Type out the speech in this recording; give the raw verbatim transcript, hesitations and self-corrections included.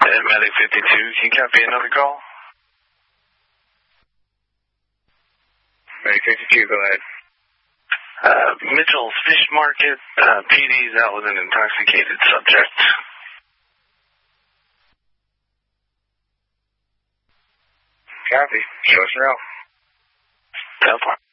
Uh, Medic fifty-two, can you copy another call? Medic fifty-two, go ahead. Uh, Mitchell's Fish Market, uh, P D's out with an intoxicated subject. Copy. Show us around. Tell